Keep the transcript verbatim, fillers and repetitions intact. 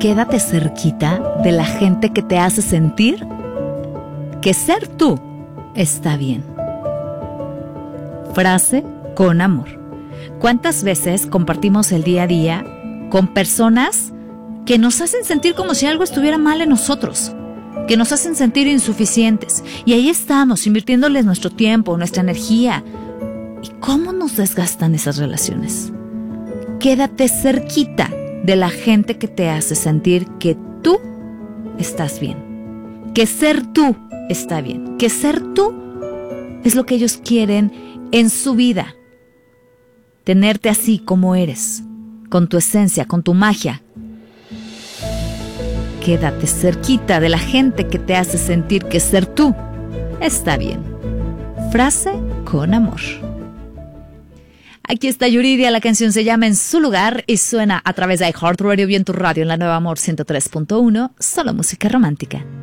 Quédate cerquita de la gente que te hace sentir que ser tú está bien. Frase con amor. ¿Cuántas veces compartimos el día a día con personas que nos hacen sentir como si algo estuviera mal en nosotros, que nos hacen sentir insuficientes? Y ahí estamos, invirtiéndoles nuestro tiempo, nuestra energía. ¿Y cómo nos desgastan esas relaciones? Quédate cerquita de la gente que te hace sentir que tú estás bien, que ser tú está bien, que ser tú es lo que ellos quieren en su vida. Tenerte así como eres, con tu esencia, con tu magia. Quédate cerquita de la gente que te hace sentir que ser tú está bien. Frase con amor. Aquí está Yuridia, la canción se llama En su lugar y suena a través de iHeartRadio y en tu radio en la Nueva Amor ciento tres punto uno, solo música romántica.